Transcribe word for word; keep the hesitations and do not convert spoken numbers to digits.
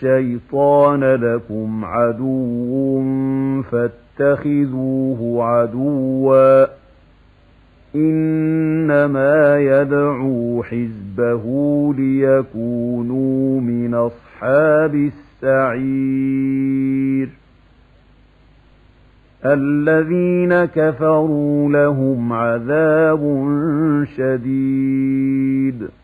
الشيطان لكم عدو فاتخذوه عدوا إنما يدعو حزبه ليكونوا من أصحاب السعير الذين كفروا لهم عذاب شديد